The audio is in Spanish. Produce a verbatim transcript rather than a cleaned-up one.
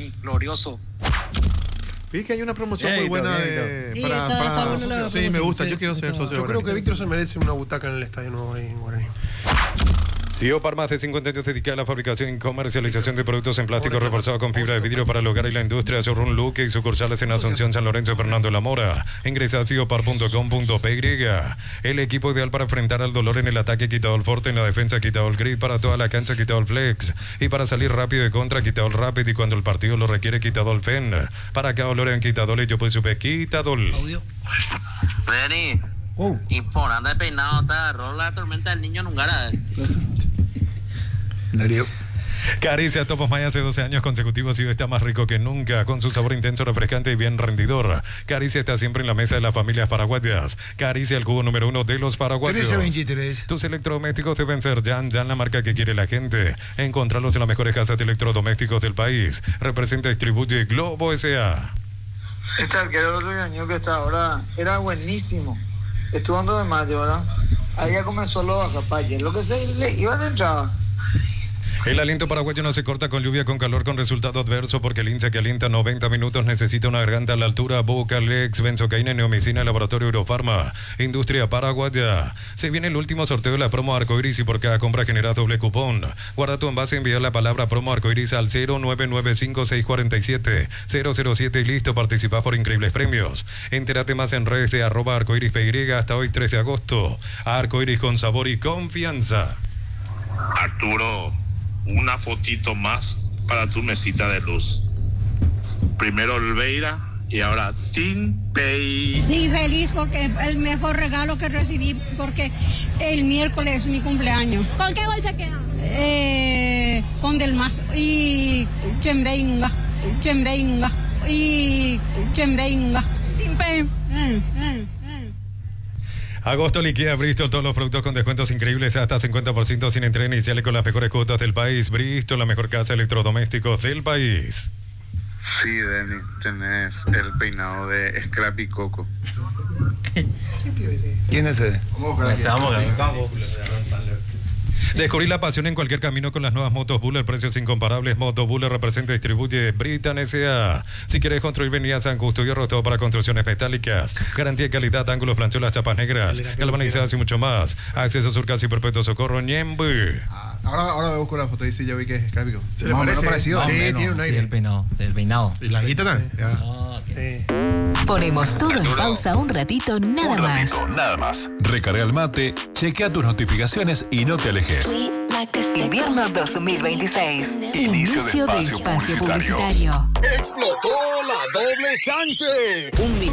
glorioso. Vi que hay una promoción Bien, muy buena bien, de, Sí, para, está- para- está buena la sí, promoción, me gusta, sí, yo quiero ser está- socio. Yo de creo que Guaraní. Víctor se merece una butaca en el estadio nuevo ahí en Guaraní. C E O par más de cincuenta años dedicada a la fabricación y comercialización de productos en plástico reforzado con fibra de vidrio para el hogar y la industria. Showroom Luque y sucursales en Asunción, San Lorenzo y Fernando La Mora. Ingresa a ciopar punto com punto p y. El equipo ideal para enfrentar al dolor en el ataque, quitado el forte, en la defensa, quitado el grid, para toda la cancha, quitado el flex. Y para salir rápido de contra, quitado el rapid, y cuando el partido lo requiere, quitado el fen. Para cada dolor en quitador, yo pues supe quitador. Audio. Freddy, Oh. y por anda de peinado, te agarró la tormenta del niño Nungara. Darío. Caricia Topos Maya hace doce años consecutivos y está más rico que nunca, con su sabor intenso, refrescante y bien rendidor. Caricia está siempre en la mesa de las familias paraguayas. Caricia, el cubo número uno de los paraguayos. trece veintitrés. Tus electrodomésticos deben ser Jan, Jan, la marca que quiere la gente. Encontrarlos en las mejores casas de electrodomésticos del país. Representa y distribuye Globo S A. Este arquero del año que está ahora era buenísimo. Estuvo en dos de mayo, ¿verdad? Ahí ya comenzó lo bajapalle. Lo que se le iba de entrada. El aliento paraguayo no se corta con lluvia, con calor, con resultado adverso, porque el hincha que alienta noventa minutos necesita una garganta a la altura. Vocalex, benzocaína y neomicina, Laboratorio Eurofarma, Industria Paraguaya. Se viene el último sorteo de la promo Arcoiris y por cada compra generas doble cupón. Guarda tu envase y envía la palabra promo Arcoiris al cero nueve nueve cinco seis cuatro siete cero cero siete y listo, participás por increíbles premios. Entérate más en redes de arroba arcoiris P Y hasta hoy tres de agosto. Arcoiris con sabor y confianza. Arturo, una fotito más para tu mesita de luz. Primero Olveira y ahora Team Pay. Sí, feliz porque es el mejor regalo que recibí porque el miércoles es mi cumpleaños. ¿Con qué gol se queda? Eh, con Del Mazo y Chembeinga, Chembeinga y Chembeinga. Team Pay. Eh, eh, eh. Agosto liquida Bristol, todos los productos con descuentos increíbles hasta cincuenta por ciento sin entrega inicial y con las mejores cuotas del país. Bristol, la mejor casa de electrodomésticos del país. Sí, Denny, tenés el peinado de Scrappy Coco. ¿Quién es ese? Descubrir la pasión en cualquier camino con las nuevas motos Buller, precios incomparables. Moto Buller representa y distribuye Britan S A. Si quieres construir, venía a San Justo y Hierro, todo para construcciones metálicas. Garantía de calidad, ángulos, planchuelas, chapas negras, galvanizadas y mucho más. Acceso Surcas y Perpetuo Socorro, Ñembe. Ah, ahora, ahora busco la foto y sí, ya vi que es Scrappy Coco. ¿Se le Más o menos parece? parecido. Sí, Sí, tiene un Sí, aire. el peinado, sí, el peinado. ¿Y la guita también? Ya. Ah, ok. Sí. Ponemos todo en pausa un ratito, nada Un más. ratito, nada más. Recarga el mate, chequea tus notificaciones y no te alejes. Invierno dos mil veintiséis. Inicio de espacio espacio publicitario. publicitario. ¡Explotó la doble chance! Un millón